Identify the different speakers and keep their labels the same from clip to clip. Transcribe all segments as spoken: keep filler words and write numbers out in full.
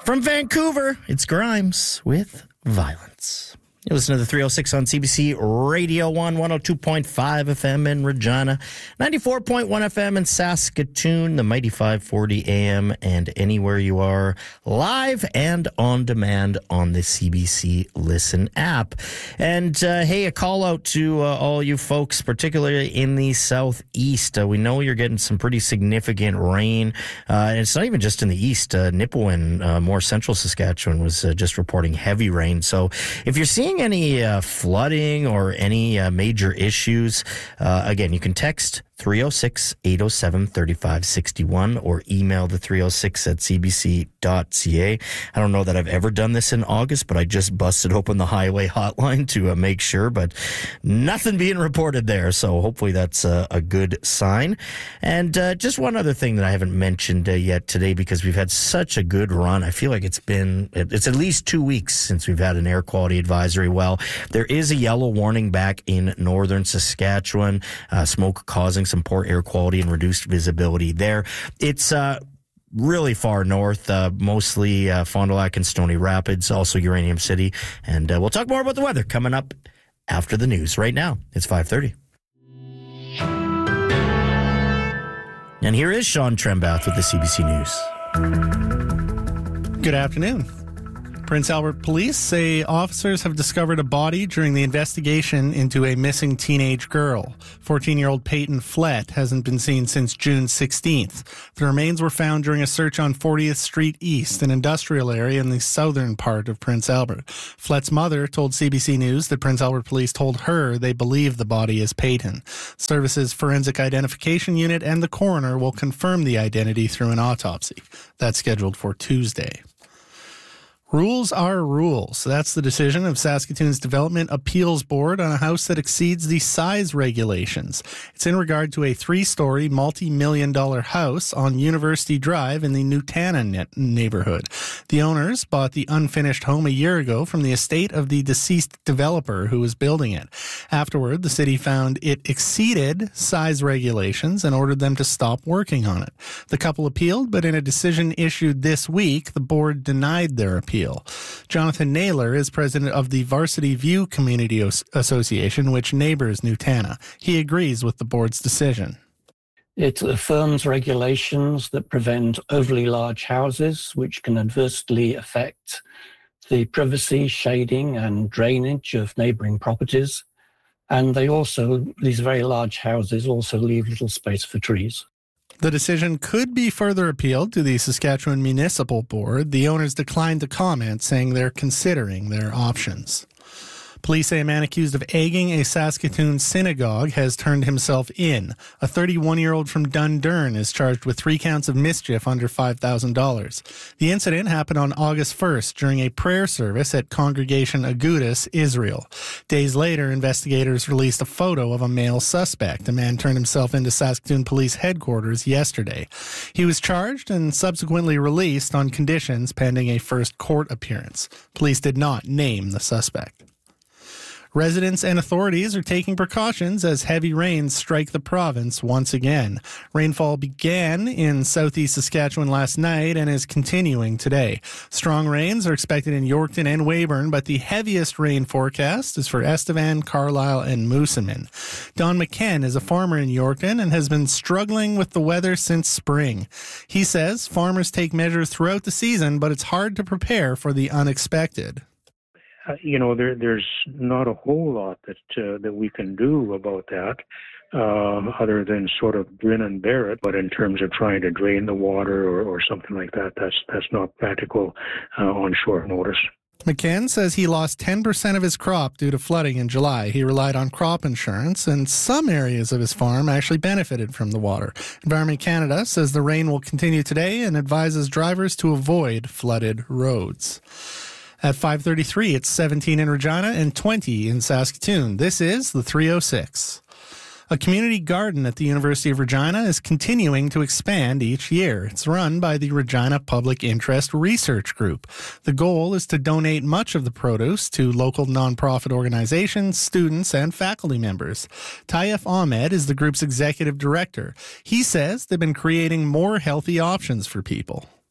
Speaker 1: From Vancouver, it's Grimes with Violence. You listen to the three oh six on C B C Radio one, one oh two point five F M in Regina, ninety-four point one F M in Saskatoon, the mighty five forty A M, and anywhere you are, live and on demand on the C B C Listen app. And uh, hey, a call out to uh, all you folks, particularly in the southeast. Uh, we know you're getting some pretty significant rain. Uh, and it's not even just in the east. Uh, Nipawin, uh, more central Saskatchewan, was uh, just reporting heavy rain. So if you're seeing any uh, flooding or any uh, major issues, uh, again, you can text three oh six, eight oh seven, three five six one or email the three oh six at c b c dot c a. I don't know that I've ever done this in August, but I just busted open the highway hotline to uh, make sure, but nothing being reported there. So hopefully that's uh, a good sign. And uh, just one other thing that I haven't mentioned uh, yet today, because we've had such a good run. I feel like it's been, it's at least two weeks since we've had an air quality advisory. Well, there is a yellow warning back in northern Saskatchewan, uh, smoke causing some poor air quality and reduced visibility there. It's uh, really far north, uh, mostly uh, Fond du Lac and Stony Rapids, also Uranium City. And uh, we'll talk more about the weather coming up after the news. Right now, it's five thirty. And here is Sean Trembath with the C B C News.
Speaker 2: Good afternoon. Prince Albert police say officers have discovered a body during the investigation into a missing teenage girl. fourteen-year-old Peyton Flett hasn't been seen since June sixteenth. The remains were found during a search on fortieth Street East, an industrial area in the southern part of Prince Albert. Flett's mother told C B C News that Prince Albert police told her they believe the body is Peyton. Services Forensic Identification Unit and the coroner will confirm the identity through an autopsy. That's scheduled for Tuesday. Rules are rules. That's the decision of Saskatoon's Development Appeals Board on a house that exceeds the size regulations. It's in regard to a three-story, multi-million dollar house on University Drive in the Nutana neighborhood. The owners bought the unfinished home a year ago from the estate of the deceased developer who was building it. Afterward, the city found it exceeded size regulations and ordered them to stop working on it. The couple appealed, but in a decision issued this week, the board denied their appeal. Jonathan Naylor is president of the Varsity View Community Association, which neighbors Nutana. He agrees with the board's decision.
Speaker 3: It affirms regulations that prevent overly large houses, which can adversely affect the privacy, shading, and drainage of neighboring properties. And they also, these very large houses also leave little space for trees.
Speaker 2: The decision could be further appealed to the Saskatchewan Municipal Board. The owners declined to comment, saying they're considering their options. Police say a man accused of egging a Saskatoon synagogue has turned himself in. A thirty-one-year-old from Dundurn is charged with three counts of mischief under five thousand dollars. The incident happened on August first during a prayer service at Congregation Agudas, Israel. Days later, investigators released a photo of a male suspect. The man turned himself into Saskatoon Police Headquarters yesterday. He was charged and subsequently released on conditions pending a first court appearance. Police did not name the suspect. Residents and authorities are taking precautions as heavy rains strike the province once again. Rainfall began in southeast Saskatchewan last night and is continuing today. Strong rains are expected in Yorkton and Weyburn, but the heaviest rain forecast is for Estevan, Carlisle, and Moosomin. Don McKen is a farmer in Yorkton and has been struggling with the weather since spring. He says farmers take measures throughout the season, but it's hard to prepare for the unexpected.
Speaker 4: Uh, you know, there, there's not a whole lot that uh, that we can do about that, uh, other than sort of grin and bear it. But in terms of trying to drain the water or, or something like that, that's that's not practical uh, on short notice.
Speaker 2: McCann says he lost ten percent of his crop due to flooding in July. He relied on crop insurance, and some areas of his farm actually benefited from the water. Environment Canada says the rain will continue today and advises drivers to avoid flooded roads. At five thirty-three, it's seventeen in Regina and twenty in Saskatoon. This is the three oh six. A community garden at the University of Regina is continuing to expand each year. It's run by the Regina Public Interest Research Group. The goal is to donate much of the produce to local nonprofit organizations, students, and faculty members. Taif Ahmed is the group's executive director. He says they've been creating more healthy options for people.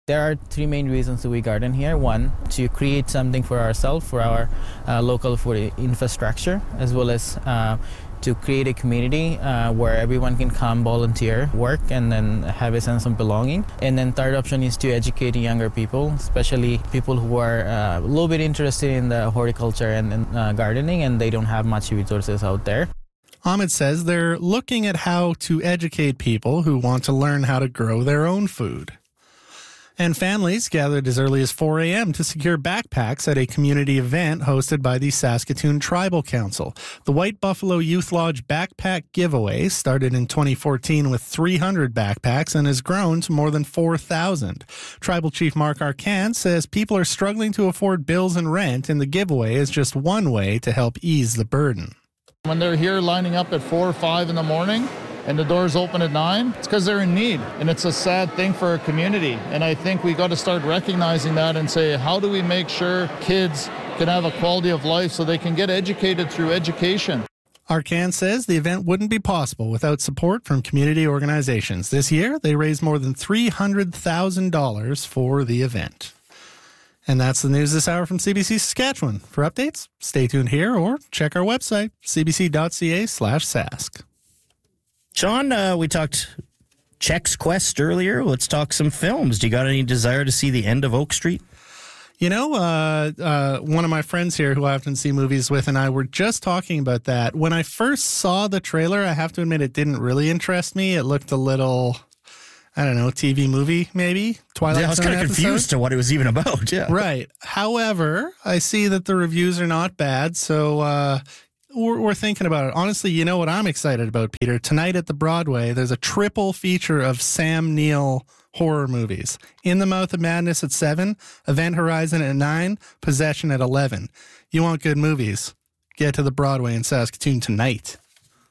Speaker 5: There are three main reasons that we garden here. One, to create something for ourselves, for our uh, local food infrastructure, as well as uh, to create a community uh, where everyone can come volunteer, work, and then have a sense of belonging. And then third option is to educate younger people, especially people who are uh, a little bit interested in the horticulture and, and uh, gardening, and they don't have much resources out there.
Speaker 2: Ahmed says they're looking at how to educate people who want to learn how to grow their own food. And families gathered as early as four a.m. to secure backpacks at a community event hosted by the Saskatoon Tribal Council. The White Buffalo Youth Lodge Backpack Giveaway started in twenty fourteen with three hundred backpacks and has grown to more than four thousand. Tribal Chief Mark Arcan says people are struggling to afford bills and rent, and the giveaway is just one way to help ease the burden.
Speaker 6: When they're here lining up at four or five in the morning, and the doors open at nine, it's because they're in need. And it's a sad thing for our community. And I think we got to start recognizing that and say, how do we make sure kids can have a quality of life so they can get educated through education?
Speaker 2: Arcan says the event wouldn't be possible without support from community organizations. This year, they raised more than three hundred thousand dollars for the event. And that's the news this hour from C B C Saskatchewan. For updates, stay tuned here or check our website, c b c dot c a slash sask.
Speaker 1: Sean, uh, we talked Chex Quest earlier. Let's talk some films. Do you got any desire to see the end of Oak Street?
Speaker 2: You know, uh, uh, one of my friends here who I often see movies with and I were just talking about that. When I first saw the trailer, I have to admit it didn't really interest me. It looked a little, I don't know, T V movie maybe? Twilight
Speaker 1: Yeah, I was kind of confused to what it was even about. Yeah,
Speaker 2: right. However, I see that the reviews are not bad, so uh, we're, we're thinking about it. Honestly, you know what I'm excited about, Peter? Tonight at the Broadway, there's a triple feature of Sam Neill horror movies. In the Mouth of Madness at seven, Event Horizon at nine, Possession at eleven. You want good movies? Get to the Broadway in Saskatoon tonight.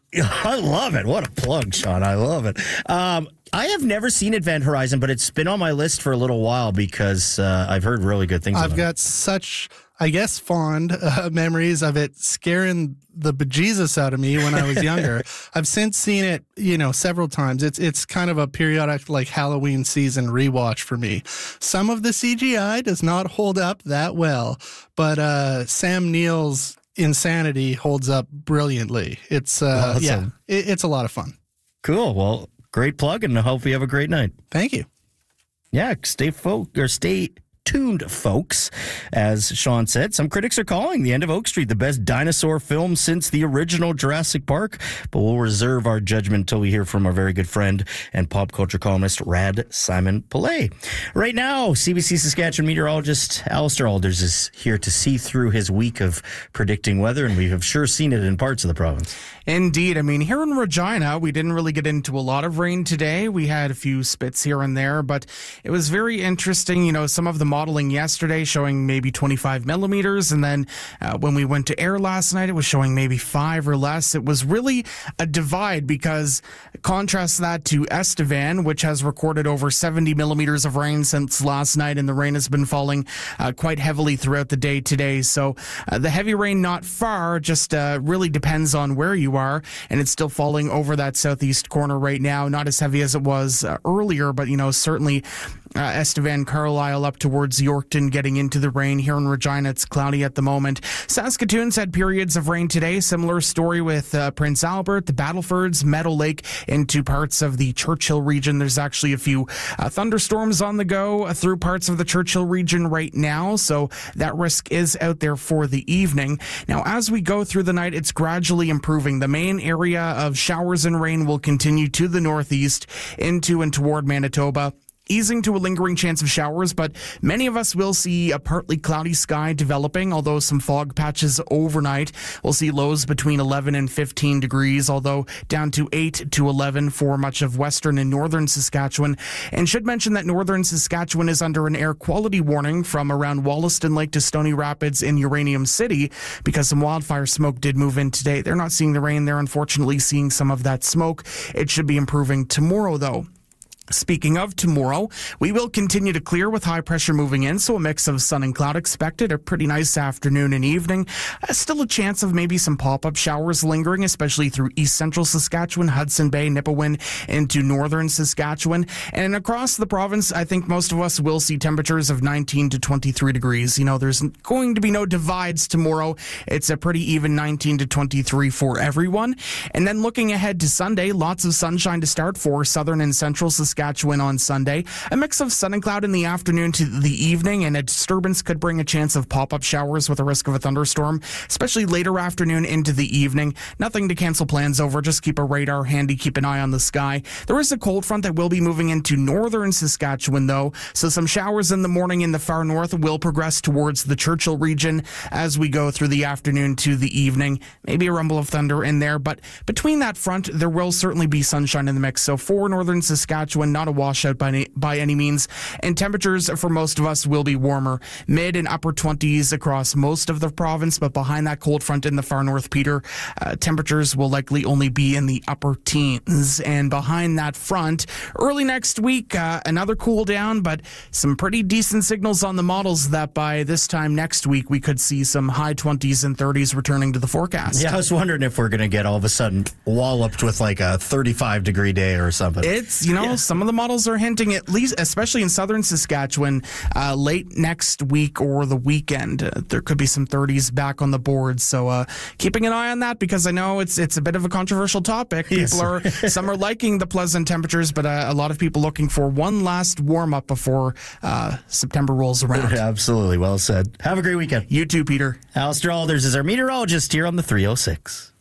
Speaker 1: I love it. What a plug, Sean. I love it. Um, I have never seen Event Horizon, but it's been on my list for a little while because uh, I've heard really good things
Speaker 2: I've
Speaker 1: about it.
Speaker 2: got such, I guess, fond uh, memories of it scaring the bejesus out of me when I was younger. I've since seen it, you know, several times. It's it's kind of a periodic, like, Halloween season rewatch for me. Some of the C G I does not hold up that well, but uh, Sam Neill's insanity holds up brilliantly. It's uh,
Speaker 1: awesome.
Speaker 2: yeah, it, it's a lot of fun.
Speaker 1: Cool. Well, great plug, and I hope you have a great night.
Speaker 2: Thank you.
Speaker 1: Yeah, stay folk or stay tuned, folks. As Sean said, some critics are calling The End of Oak Street the best dinosaur film since the original Jurassic Park, but we'll reserve our judgment until we hear from our very good friend and pop culture columnist Rad Simon Pillay. Right now, C B C Saskatchewan meteorologist Alistair Alders is here to see through his week of predicting weather, and we have sure seen it in parts of the province.
Speaker 7: Indeed. I mean, here in Regina, we didn't really get into a lot of rain today. We had a few spits here and there, but it was very interesting. You know, some of the modeling yesterday showing maybe twenty-five millimeters, and then uh, when we went to air last night, it was showing maybe five or less. It was really a divide because contrast that to Estevan, which has recorded over seventy millimeters of rain since last night, and the rain has been falling uh, quite heavily throughout the day today. So uh, the heavy rain not far, just uh, really depends on where you are, and it's still falling over that southeast corner right now. Not as heavy as it was uh, earlier, but, you know, certainly uh, Estevan, Carlisle up towards Yorkton getting into the rain. Here in Regina, it's cloudy at the moment. Saskatoon's had periods of rain today. Similar story with uh, Prince Albert, the Battlefords, Meadow Lake, into parts of the Churchill region. There's actually a few uh, thunderstorms on the go uh, through parts of the Churchill region right now, so that risk is out there for the evening. Now, as we go through the night, it's gradually improving. The main area of showers and rain will continue to the northeast into and toward Manitoba, easing to a lingering chance of showers, but many of us will see a partly cloudy sky developing, although some fog patches overnight. We'll see lows between eleven and fifteen degrees, although down to eight to eleven for much of western and northern Saskatchewan. And should mention that northern Saskatchewan is under an air quality warning from around Wollaston Lake to Stony Rapids in Uranium City because some wildfire smoke did move in today. They're not seeing the rain. They're unfortunately seeing some of that smoke. It should be improving tomorrow, though. Speaking of tomorrow, we will continue to clear with high pressure moving in, so a mix of sun and cloud expected. A pretty nice afternoon and evening. Uh, still a chance of maybe some pop-up showers lingering, especially through east central Saskatchewan, Hudson Bay, Nipawin into northern Saskatchewan. And across the province, I think most of us will see temperatures of nineteen to twenty-three degrees. You know, there's going to be no divides tomorrow. It's a pretty even nineteen to twenty-three for everyone. And then looking ahead to Sunday, lots of sunshine to start for southern and central Saskatchewan. Saskatchewan on Sunday. A mix of sun and cloud in the afternoon to the evening, and a disturbance could bring a chance of pop-up showers with a risk of a thunderstorm, especially later afternoon into the evening. Nothing to cancel plans over. Just keep a radar handy. Keep an eye on the sky. There is a cold front that will be moving into northern Saskatchewan, though, so some showers in the morning in the far north will progress towards the Churchill region as we go through the afternoon to the evening. Maybe a rumble of thunder in there, but between that front, there will certainly be sunshine in the mix. So for northern Saskatchewan, not a washout by any, by any means, and temperatures for most of us will be warmer. Mid and upper twenties across most of the province, but behind that cold front in the far north, Peter, uh, temperatures will likely only be in the upper teens. And behind that front, early next week, uh, another cool down, but some pretty decent signals on the models that by this time next week, we could see some high twenties and thirties returning to the forecast.
Speaker 1: Yeah, I was wondering if we're going to get all of a sudden walloped with like a thirty-five degree day or something.
Speaker 7: It's, you know, yeah. Some of the models are hinting, at least, especially in southern Saskatchewan, uh, late next week or the weekend, uh, there could be some thirties back on the board. So uh, keeping an eye on that, because I know it's it's a bit of a controversial topic. People
Speaker 1: Yes.
Speaker 7: are some are liking the pleasant temperatures, but uh, a lot of people looking for one last warm up before uh, September rolls around.
Speaker 1: Absolutely. Well said. Have a great weekend.
Speaker 7: You too, Peter.
Speaker 1: Alistair Alders is our meteorologist here on the three oh six.